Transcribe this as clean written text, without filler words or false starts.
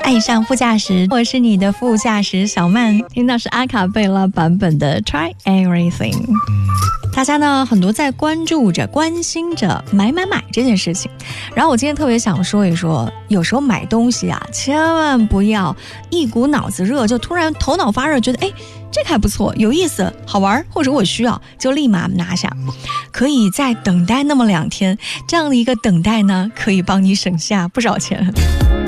爱上副驾驶，我是你的副驾驶小曼。听到是阿卡贝拉版本的 Try Everything。大家呢很多在关注着关心着买这件事情，然后我今天特别想说一说，有时候买东西啊千万不要一股脑子热，就突然头脑发热，觉得这个还不错，有意思，好玩，或者我需要，就立马拿下。可以再等待那么2天，这样的一个等待呢可以帮你省下不少钱。